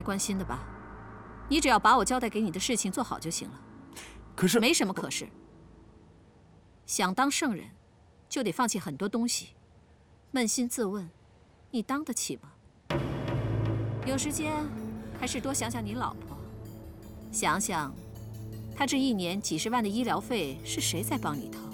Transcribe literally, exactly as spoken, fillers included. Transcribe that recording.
关心的吧？你只要把我交代给你的事情做好就行了。 可是没什么可是。想当圣人，就得放弃很多东西。扪心自问，你当得起吗？有时间还是多想想你老婆，想想，她这一年几十万的医疗费是谁在帮你掏？